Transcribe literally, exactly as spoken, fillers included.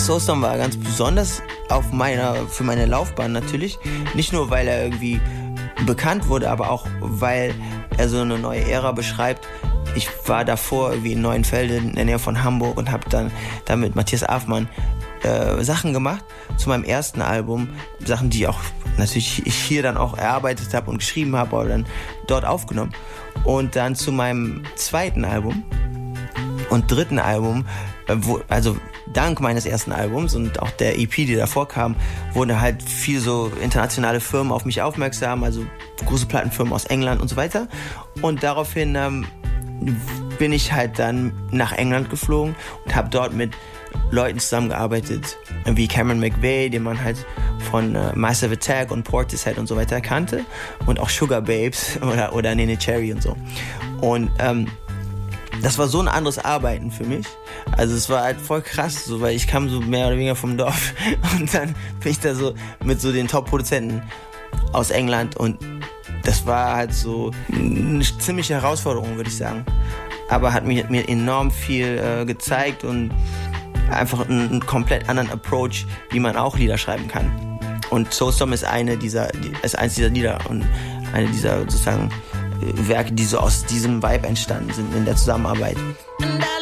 Soulstorm war ganz besonders auf meiner, für meine Laufbahn natürlich. Nicht nur, weil er irgendwie bekannt wurde, aber auch, weil er so eine neue Ära beschreibt. Ich war davor irgendwie in Neuenfelde in der Nähe von Hamburg und habe dann, dann mit Matthias Afmann äh, Sachen gemacht zu meinem ersten Album. Sachen, die auch natürlich ich hier dann auch erarbeitet habe und geschrieben habe, aber dann dort aufgenommen. Und dann zu meinem zweiten Album und dritten Album, äh, wo, also dank meines ersten Albums und auch der E P, die davor kam, wurden halt viele so internationale Firmen auf mich aufmerksam, also große Plattenfirmen aus England und so weiter. Und daraufhin ähm, bin ich halt dann nach England geflogen und habe dort mit Leuten zusammengearbeitet, wie Cameron McVeigh, den man halt von äh, Massive Attack und Portishead und so weiter kannte, und auch Sugar Babes oder, oder Nene Cherry und so. Und ähm, das war so ein anderes Arbeiten für mich. Also es war halt voll krass, so, weil ich kam so mehr oder weniger vom Dorf und dann bin ich da so mit so den Top-Produzenten aus England und das war halt so eine ziemliche Herausforderung, würde ich sagen. Aber hat mir, mir enorm viel äh, gezeigt und einfach einen, einen komplett anderen Approach, wie man auch Lieder schreiben kann. Und Soulstorm ist eine dieser, die, ist eins dieser Lieder und eine dieser sozusagen Werke, die so aus diesem Vibe entstanden sind in der Zusammenarbeit.